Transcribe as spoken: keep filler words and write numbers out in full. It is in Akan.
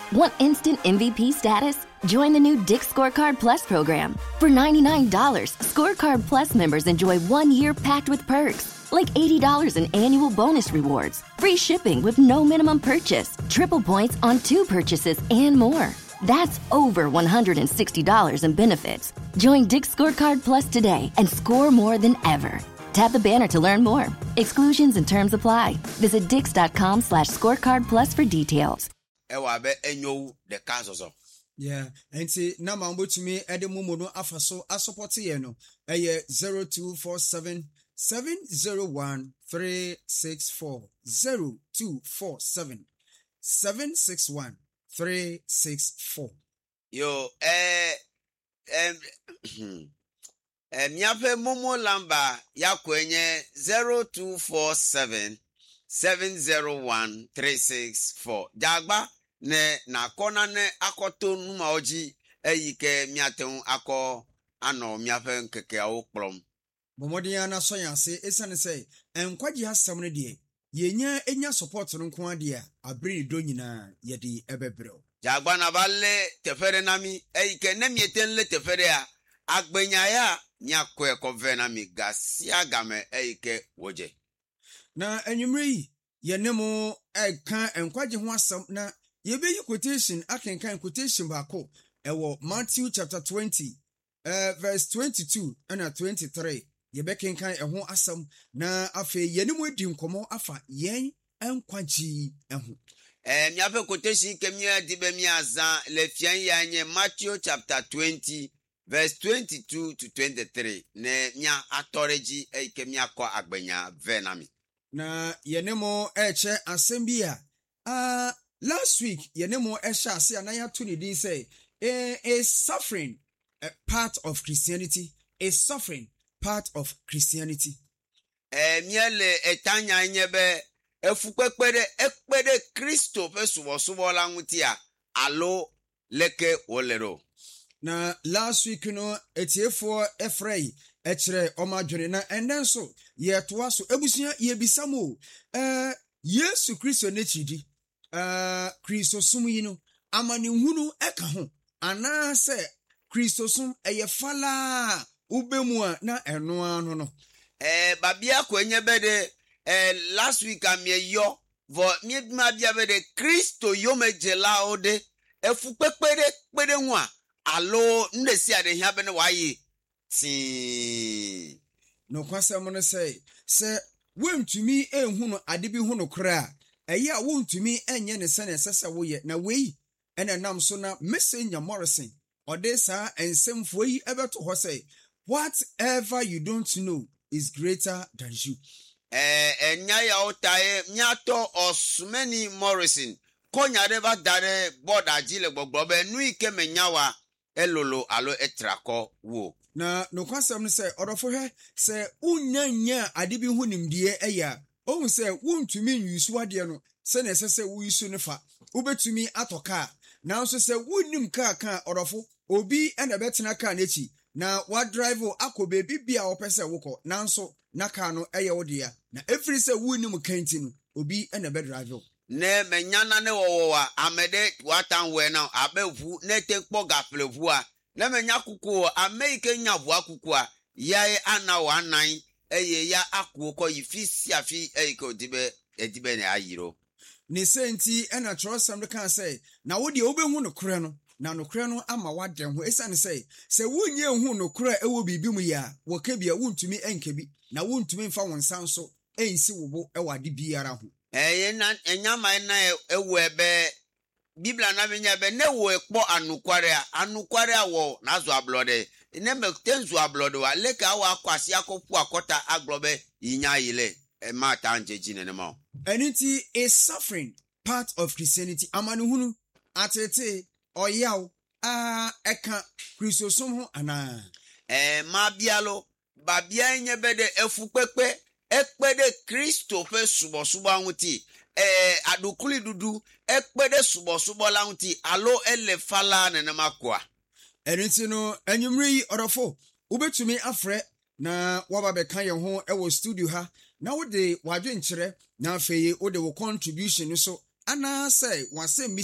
Want instant M V P status? Join the new Dick's Scorecard Plus program. For ninety-nine dollars, Scorecard Plus members enjoy one year packed with perks, like eighty dollars in annual bonus rewards, free shipping with no minimum purchase, triple points on two purchases, and more. That's over one hundred sixty dollars in benefits. Join Dick's Scorecard Plus today and score more than ever. Tap the banner to learn more. Exclusions and terms apply. Visit dix.com slash scorecard plus for details. Ewa be enyo de kansoso. Yeah, and see na mambo to me ede mumu no afaso asupporti ye no. Eye zero two four seven seven zero one three six four zero two four seven seven six one three six four. Yo eh em eh miape mumu lamba ya kwenye zero two four seven seven zero one three six four. Jagba ne na kona ne akoto numa oji eyike miaten akọ ano miape nkeke awo kplom. Bomodiya na so yanse esane say enkwaji asem ne de yenya enya support no nko ade a abiri do nyina yedi ebebreo. Jagba na balle tefere nami eyike ne mieten le tefere a agbenya ya nyakwe ko venami gasia game eyike woje. Na enyumri yenemo eka enkwaji ho asem na yebe yi quotation akenkan quotation bako ewo Matthew chapter twenty uh, verse twenty-two and twenty-three yebe kenkan eho asam na afe yenemu edi nkomo afa yen enkwaji eho eh miape quotation kemia dibe miaza le fian yanye Matthew chapter twenty verse twenty-two to twenty-three ne nya atoreji e kemia kwa agbenya venami na yenemo eche asembia ah uh, last week, yenemo esha se anaya to ni din say a suffering a part of Christianity, a suffering part of Christianity. Eh miele etanya nyebe efukpekpede ekpede Kristo pesubo subo la ngutia alo leke wolero. Na last week no etiefo efrei echre omadwene na enden so yetoa so ebusia yebisamo eh Yesu Kristo nechidi Uh, Kristo sum yi no amani hunu eka ho ana se Kristo sum eye fala ubemu a na eno ano no eh babia kwenye bede eh last week amyeyo vo miedma bia bede Kristo yomejela ode efu pepere pere hu a alo ndesi ade hia bene waye ti no kwasem no say se wentumi ehunu ade bi hunu kra Eye a wontumi enye ne sene sese woye na wei ena nam so na Messenger Morrison ode sa ensemfo yi ebeto ho say whatever you don't know is greater than you. Eh enya ya otae nyato Osmani Morrison konya de ba dare board agile gbogbo be nu ike menyawa elolo alo etrako wo na no kwasem no say odofo he say unyanya ade bi hu nimdie eya ohun se wontumi nyusu ade no se na sese wuisu ne fa ubetumi atoka na nso se wonnim ka ka orofo obi ena betena ka n'echi na wa drive akobe bibia opese wokọ na nso na ka no eye wodea na every se wonnim kanti no obi ena be drive ne menyana ne wowowa amede watan we na abevu ne tekpo gaflevu a ne menya kuku ameike nyavu akuku a yae ana wanan eye ya akuo ko yifisi afi eiko dibe edibe ne ayiro ne senti ena trosam de kan say na wo de obehu no kure no na no kure no ama wade ho esane say se wonye hu no kure ewo bibi mu ya wo ka bia wontumi enkebi na wontumi mfa wonsan so ensi wobo ewade biara ho eye na enyama na ewo ebe Biblia na benya be ne wo ekpo anukware a anukware a wo nazo ablode ne mektenzu ablode wa leka wa kwasi akopu akota aglobe yinya yile e mata anjeji ne ma eniti is suffering part of Christianity amani hunu atete oyaw a eka Kristosom ho ana eh ma bialo ba bia nye bede efukpepe ekpede Kristo fe subo subo anwuti eh adukuli dudu ekpede subo subo lanwuti alo ele fala ne makwa eniti no enyumri orofo ubetumi afre na waba beka ye ho ewo studio ha na wo de wadwe nkyere na afeye wo de wo contribution so ana say wase